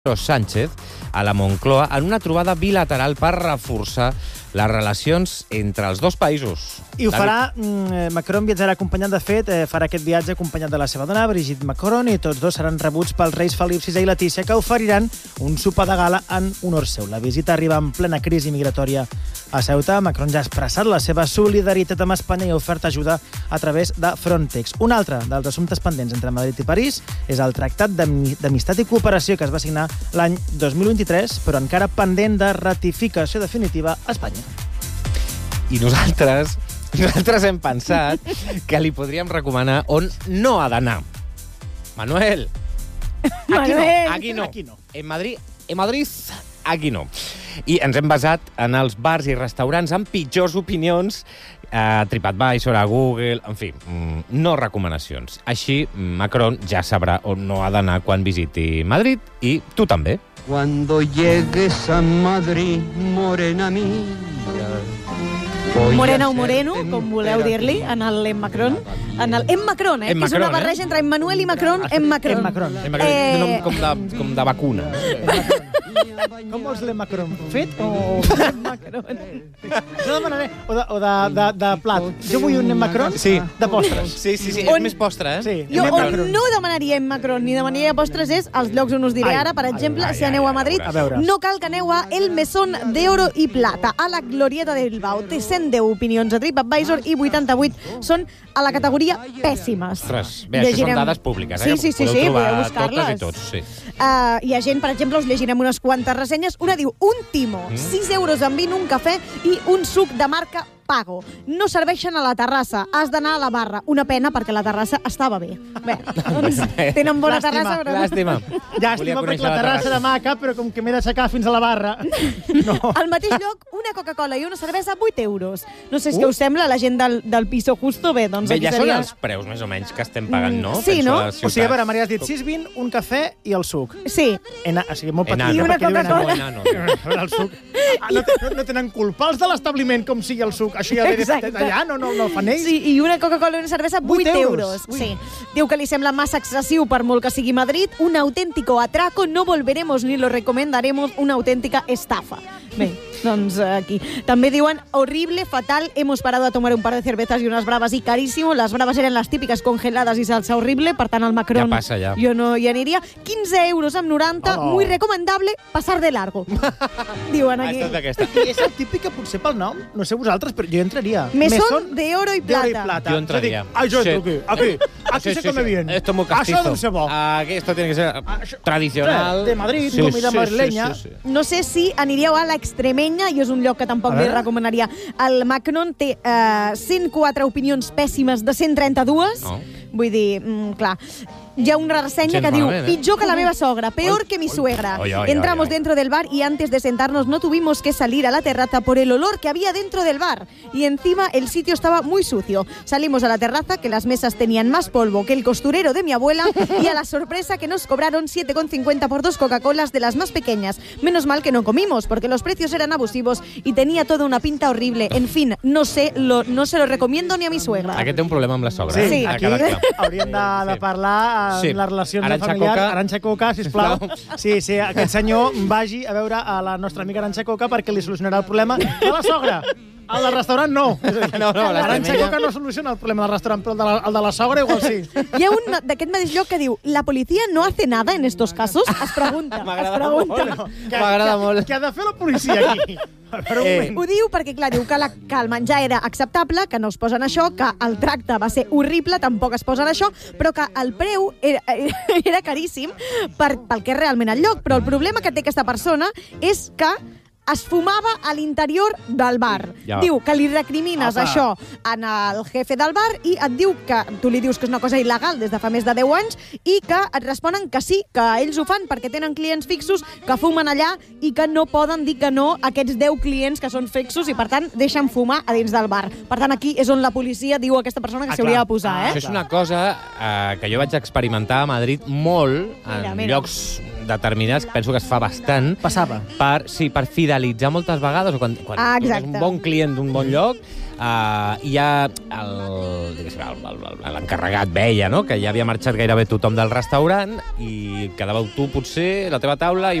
Sánchez a la Moncloa en una trobada bilateral per reforçar les relacions entre els dos països. I ho farà, Macron viatjarà acompanyat, de fet, farà aquest viatge acompanyat de la seva dona, Brigitte Macron, i tots dos seran rebuts pels reis Felip VI i Letícia, que oferiran un sopar de gala en honor seu. La visita arriba en plena crisi migratòria a Ceuta. Macron ja ha expressat la seva solidaritat amb Espanya i ha ofert ajuda a través de Frontex. Un altre dels assumptes pendents entre Madrid i París és el Tractat d'Amistat i Cooperació, que es va signar l'any 2023, però encara pendent de ratificació definitiva a Espanya. I nosaltres hem pensat que li podríem recomanar on no ha d'anar. Manuel. Aquí no. En Madrid, aquí no. I ens hem basat en els bars i restaurants amb pitjors opinions, a TripAdvisor, a Google, en fi, no recomanacions. Així, Macron ja sabrà on no ha d'anar quan visiti Madrid, i tu també. Cuando llegues a Madrid, morena mía. Morena o moreno, com voleu dir-li, en el Macron. En el Macron, que és una barreja entre Emmanuel i Macron, Macron. Com de vacuna. Com vols Macron? Fet o Macron? Jo demanaré, o de plat. Jo vull un Macron de postres. Sí, és més postre, eh? Jo no demanaria Macron ni demanaria postres és els llocs on us diré ara. Per exemple, si aneu a Madrid, no cal que aneu a El Mesón de Oro y Plata, a la Glorieta de Bilbao. Té 110 opinions a TripAdvisor i 88 són a la categoria pèssimes. Ostres, bé, això són dades públiques, eh? Sí, podeu buscar-les. Totes i tots, sí. Hi ha gent, per exemple, us llegirem unes quantes ressenyes. Una diu, un timo, 6 euros en vin, un cafè i un suc de marca Pago. No serveixen a la terrassa, has d'anar a la barra. Una pena, perquè la terrassa estava bé. Bé, doncs tenen bona terrassa. Llàstima. Llàstima, perquè la terrassa era maca, però com que m'he d'aixecar fins a la barra. No. Al mateix lloc, una Coca-Cola i una cervesa, 8 euros. No sé què us sembla, la gent del piso justo, bé, doncs aquí seria... seria... Bé, ja són els preus, més o menys, que estem pagant, no? Sí, no? O sigui, a veure, Maria, has dit 6,20, un cafè i el suc. Sí. O sigui, molt petit. I una Coca-Cola. El suc. No tenen culpa els de l'establiment com sigui el suc. Això ja ve d'allà, no el fan ells. Sí, i una Coca-Cola i una cervesa, 8 euros. Sí. Diu que li sembla massa excessiu per molt que sigui Madrid. Un auténtico atraco, no volveremos ni lo recomendaremos, una auténtica estafa. Bé, doncs aquí. També diuen, horrible, fatal, hemos parado a tomar un par de cervezas y unas bravas y carísimo. Las bravas eren les típiques congeladas y salsa horrible, per tant, el Macron ja passa, ja. Jo no hi aniria. 15 euros amb 90, muy recomendable, pasar de largo. Diuen aquí. I és el típic que potser pel nom, no sé vosaltres, però jo entraria. Mesón de Oro y Plata. Yo entraría. Yo entro aquí se come bien. Esto es muy castizo. Això deu ser bo. Aquí esto tiene que ser tradicional. De Madrid, comida madrileña. No sé si aniríeu a l'Extremenya, i és un lloc que tampoc li recomanaria. El Macron té 104 opinions pèssimes de 132. Vull dir, clar... Hi ha una ressenya que diu, pitjor que la meva sogra, peor que mi suegra. Entramos dentro del bar y antes de sentarnos no tuvimos que salir a la terraza por el olor que había dentro del bar. Y encima el sitio estaba muy sucio. Salimos a la terraza, que las mesas tenían más polvo que el costurero de mi abuela, y a la sorpresa que nos cobraron 7,50 por 2 Coca-Colas de las más pequeñas. Menos mal que no comimos, porque los precios eran abusivos y tenía toda una pinta horrible. En fin, no se lo recomiendo ni a mi suegra. Aquest té un problema amb la sogra. Sí, aquí hauríem de parlar en les relacions familiars. Arantxa Coca, sisplau. Sí, aquest senyor vagi a veure a la nostra amiga Arantxa Coca perquè li solucionarà el problema de la sogra. El del restaurant no. Arantxa Coca no soluciona el problema del restaurant, però el de la sogra igual sí. Hi ha un d'aquest mateix lloc que diu, la policia no hace nada en estos casos? Es pregunta. M'agrada molt. Què ha de fer la policia aquí? Ho diu perquè, clar, diu que el menjar era acceptable, que no es posen això, que el tracte va ser horrible, tampoc es posen això, però que el preu era caríssim pel que és realment el lloc. Però el problema que té aquesta persona és que es fumava a l'interior del bar. Diu que li recrimines això en el jefe del bar i et diu que tu li dius que és una cosa il·legal des de fa més de 10 anys i que et responen que sí, que ells ho fan perquè tenen clients fixos que fumen allà i que no poden dir que no a aquests 10 clients que són fixos i, per tant, deixen fumar a dins del bar. Per tant, aquí és on la policia diu a aquesta persona que s'hauria de posar, Això és una cosa que jo vaig experimentar a Madrid molt, en llocs determinats, penso que es fa bastant. Passava. Per fidelitzar moltes vegades, o quan és un bon client d'un bon lloc, I ja l'encarregat veia, no?, que ja havia marxat gairebé tothom del restaurant i quedàveu tu, potser, la teva taula i